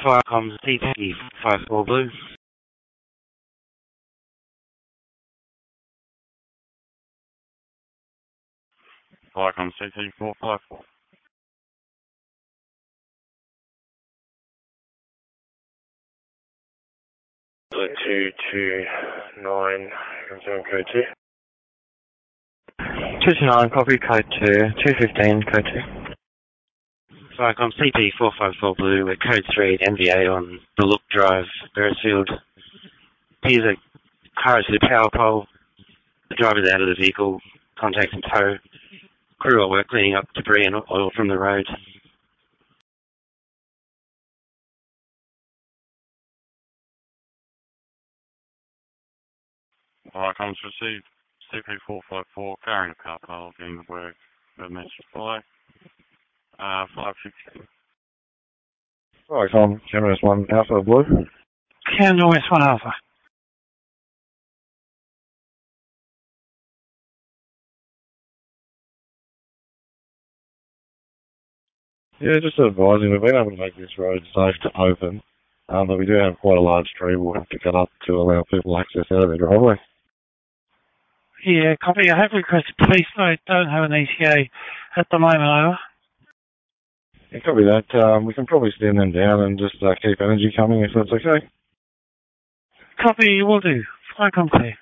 Firecom CP54 Blue. Firecom CP454. 229, confirm code 2. 229, copy, code 2. 215, code 2. Firecom CP454 Blue, we're code 3 at MVA on the Look Drive, Beresfield. Here's a car to the power pole. The driver's out of the vehicle, contacts in tow. Crew at work cleaning up debris and oil from the road. Firecom's received. CP454 carrying a car pole getting the work. The message by 560. Firecom, Gemini 1 Alpha Blue. Canada West 1 Alpha. Yeah, just advising, we've been able to make this road safe to open, but we do have quite a large tree we'll have to cut up to allow people access out of their driveway. Yeah, copy. I have requested police. I don't have an ETA at the moment, over. Yeah, copy that. We can probably stand them down and just keep energy coming if that's okay. Copy, will do. Firecom clear.